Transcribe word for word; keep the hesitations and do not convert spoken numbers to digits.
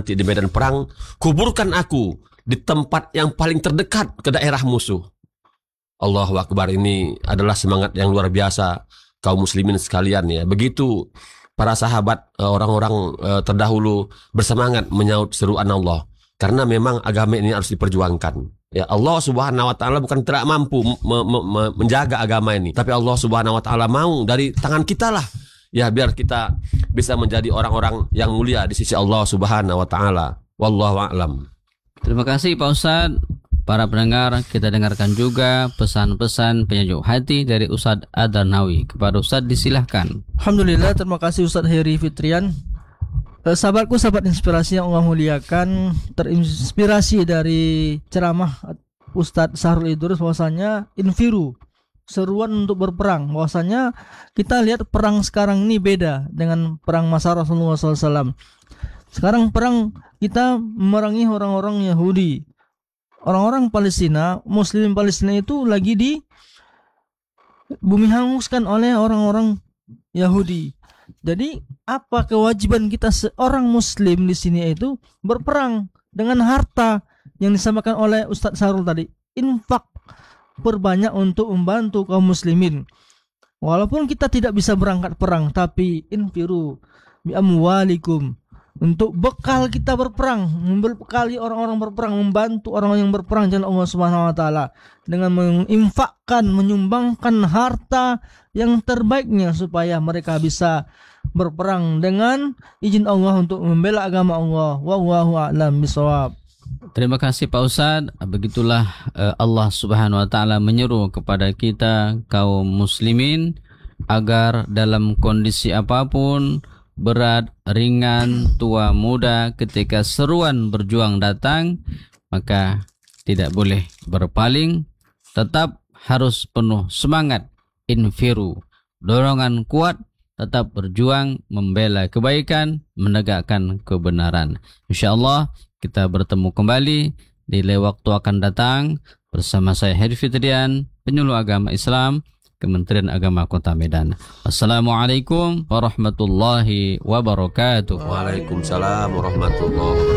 nanti di medan perang, kuburkan aku di tempat yang paling terdekat ke daerah musuh. Allahu Akbar, ini adalah semangat yang luar biasa kaum muslimin sekalian ya. Begitu para sahabat orang-orang terdahulu bersemangat menyaut seruan Allah. Karena memang agama ini harus diperjuangkan. Ya, Allah Subhanahu wa taala bukan tidak mampu me me me menjaga agama ini, tapi Allah Subhanahu wa taala mau dari tangan kita lah. Ya, biar kita bisa menjadi orang-orang yang mulia di sisi Allah Subhanahu wa taala. Wallahu a'lam. Terima kasih Pak Ustadz. Para pendengar, kita dengarkan juga pesan-pesan penyejuk hati dari Ustadz Adarnawi. Kepada Ustadz disilahkan. Alhamdulillah, terima kasih Ustadz Heri Fitrian. eh, Sahabatku, sahabat inspirasi yang Allah muliakan, terinspirasi dari ceramah Ustadz Sahrul Idrus bahwasanya infiru, seruan untuk berperang. Bahwasanya kita lihat perang sekarang ini beda dengan perang masa Rasulullah shallallahu alaihi wasallam. Sekarang perang kita memerangi orang-orang Yahudi. Orang-orang Palestina, Muslim Palestina itu lagi di bumi hanguskan oleh orang-orang Yahudi. Jadi apa kewajiban kita seorang Muslim di sini itu berperang dengan harta yang disampaikan oleh Ustadz Sarul tadi. Infak, perbanyak untuk membantu kaum muslimin. Walaupun kita tidak bisa berangkat perang, tapi infiru bi amwalikum, untuk bekal kita berperang, membekali orang-orang berperang, membantu orang yang berperang jalan Allah Subhanahu wa taala dengan menginfakkan, menyumbangkan harta yang terbaiknya supaya mereka bisa berperang dengan izin Allah untuk membela agama Allah. Wallahu a'lam bishawab. Terima kasih Pak Ustadz. Begitulah uh, Allah Subhanahu wa taala menyeru kepada kita kaum muslimin agar dalam kondisi apapun, berat, ringan, tua, muda, ketika seruan berjuang datang, maka tidak boleh berpaling, tetap harus penuh semangat, infiru, dorongan kuat, tetap berjuang, membela kebaikan, menegakkan kebenaran. InsyaAllah kita bertemu kembali di lain waktu akan datang bersama saya Heri Fitrian, penyuluh agama Islam, Kementerian Agama Kota Medan. Assalamualaikum warahmatullahi wabarakatuh. Waalaikumsalam warahmatullahi wabarakatuh.